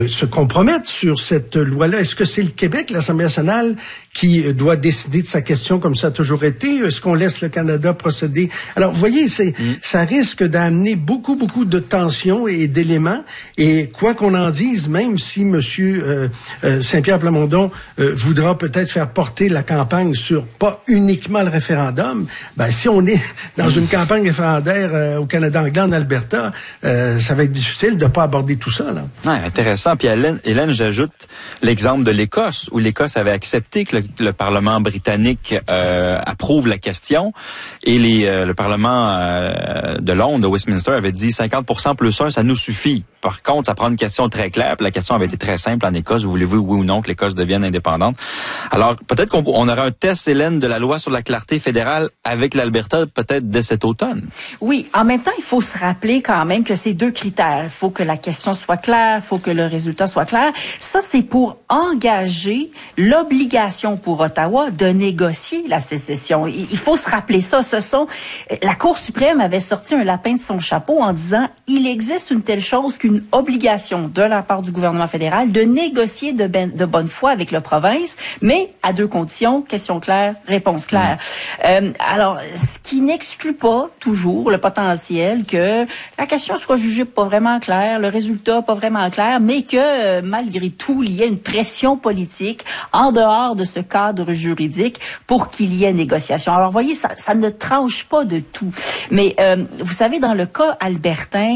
se compromettre sur cette loi-là. Est-ce que c'est le Québec, l'Assemblée nationale, qui doit décider de sa question comme ça a toujours été? Est-ce qu'on laisse le Canada procéder? Alors, vous voyez, ça risque d'amener beaucoup de tensions et d'éléments. Et quoi qu'on en dise, même si Monsieur Saint-Pierre Plamondon voudra peut-être faire porter la campagne sur pas uniquement le référendum, ben si on est dans une campagne référendaire au Canada anglais, en Alberta, ça va être difficile de pas aborder tout ça, là. Ouais, intéressant. Puis Hélène, j'ajoute l'exemple de l'Écosse, où l'Écosse avait accepté que le Parlement britannique approuve la question, et le Parlement de Londres, de Westminster, avait dit 50% plus 1, ça nous suffit. Par contre, ça prend une question très claire. Puis la question avait été très simple en Écosse. Voulez-vous, oui ou non, que l'Écosse devienne indépendante? Alors, peut-être qu'on aura un test, Hélène, de la loi sur la clarté fédérale avec l'Alberta, peut-être dès cet automne. Oui. En même temps, il faut se rappeler quand même que c'est 2 critères. Il faut que la question soit claire, il faut que le résultat soit clair. Ça, c'est pour engager l'obligation pour Ottawa de négocier la sécession. Il faut se rappeler ça. La Cour suprême avait sorti un lapin de son chapeau en disant il existe une telle chose qu'une obligation de la part du gouvernement fédéral de négocier de bonne foi avec la province, mais à 2 conditions, question claire, réponse claire. Alors, ce qui n'exclut pas toujours le potentiel que la question soit jugée pas vraiment claire, le résultat pas vraiment clair, mais que malgré tout, il y ait une pression politique en dehors de ce cadre juridique pour qu'il y ait négociation. Alors, voyez, ça ne tranche pas de tout. Mais vous savez, dans le cas albertain,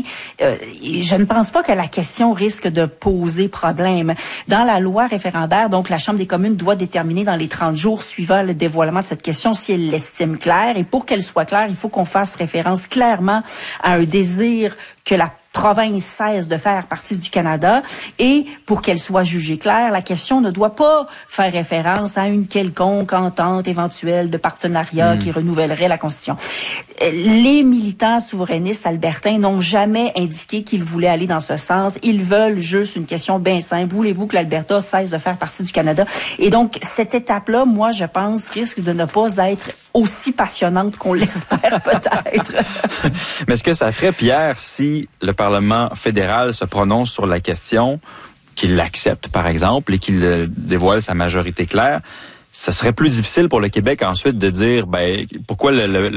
je ne pense pas que la question risque de poser problème. Dans la loi référendaire, donc la Chambre des communes doit déterminer dans les 30 jours suivant le dévoilement de cette question si elle l'estime claire. Et pour qu'elle soit claire, il faut qu'on fasse référence clairement à un désir que la province cesse de faire partie du Canada, et pour qu'elle soit jugée claire, la question ne doit pas faire référence à une quelconque entente éventuelle de partenariat qui renouvellerait la Constitution. Les militants souverainistes albertains n'ont jamais indiqué qu'ils voulaient aller dans ce sens. Ils veulent juste une question bien simple. Voulez-vous que l'Alberta cesse de faire partie du Canada? Et donc, cette étape-là, moi, je pense, risque de ne pas être aussi passionnante qu'on l'espère peut-être. Mais est-ce que ça ferait, Pierre, si le Parlement fédéral se prononce sur la question, qu'il l'accepte, par exemple, et qu'il dévoile sa majorité claire? Ça serait plus difficile pour le Québec ensuite de dire, pourquoi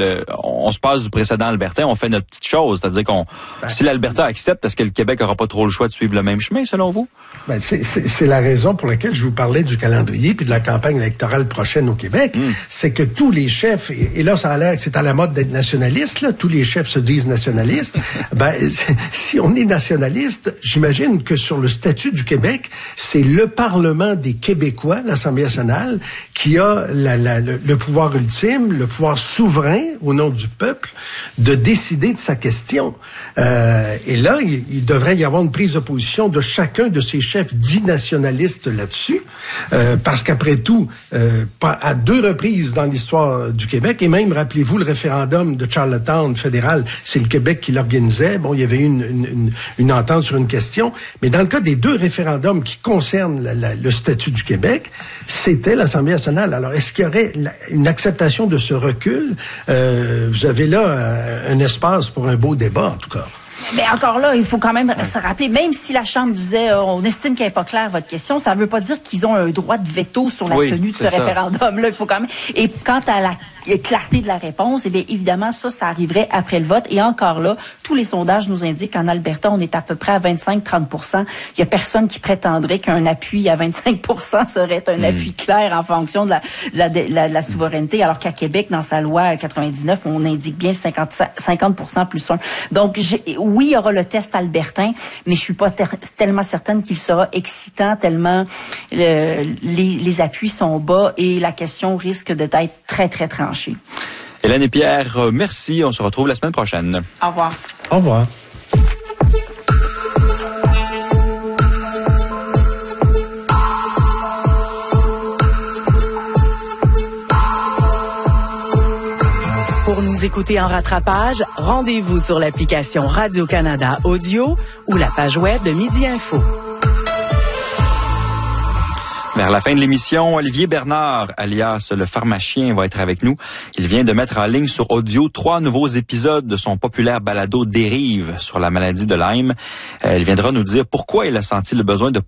on se passe du précédent albertain, on fait notre petite chose. C'est-à-dire si l'Alberta accepte, est-ce que le Québec aura pas trop le choix de suivre le même chemin, selon vous? C'est la raison pour laquelle je vous parlais du calendrier puis de la campagne électorale prochaine au Québec. C'est que tous les chefs, et là, ça a l'air que c'est à la mode d'être nationaliste, là, tous les chefs se disent nationalistes. Si on est nationaliste, j'imagine que sur le statut du Québec, c'est le Parlement des Québécois, l'Assemblée nationale, qui a le pouvoir ultime, le pouvoir souverain au nom du peuple de décider de sa question. Et là, il devrait y avoir une prise de position de chacun de ces chefs dits nationalistes là-dessus, parce qu'après tout, à 2 reprises dans l'histoire du Québec, et même, rappelez-vous, le référendum de Charlottetown fédéral, c'est le Québec qui l'organisait. Bon, il y avait eu une entente sur une question, mais dans le cas des 2 référendums qui concernent le statut du Québec, c'était l'Assemblée nationale. Alors, est-ce qu'il y aurait une acceptation de ce recul? Vous avez là un espace pour un beau débat, en tout cas. Mais encore là, il faut quand même se rappeler, même si la Chambre disait on estime qu'elle n'est pas claire votre question, ça ne veut pas dire qu'ils ont un droit de veto sur la tenue de ce référendum-là. Il faut quand même. Et quant à la clarté de la réponse, eh bien, évidemment, ça arriverait après le vote. Et encore là, tous les sondages nous indiquent qu'en Alberta, on est à peu près à 25-30%. Il y a personne qui prétendrait qu'un appui à 25% serait un appui clair en fonction de la souveraineté, alors qu'à Québec, dans sa loi 99, on indique bien le 50% plus 1. Donc, oui, il y aura le test albertain, mais je suis pas tellement certaine qu'il sera excitant, tellement les appuis sont bas et la question risque d'être très, très tranchée. Hélène et Pierre, merci. On se retrouve la semaine prochaine. Au revoir. Au revoir. Pour nous écouter en rattrapage, rendez-vous sur l'application Radio-Canada Audio ou la page web de Midi Info. Vers la fin de l'émission, Olivier Bernard, alias le pharmacien, va être avec nous. Il vient de mettre en ligne sur audio 3 nouveaux épisodes de son populaire balado Dérive sur la maladie de Lyme. Il viendra nous dire pourquoi il a senti le besoin de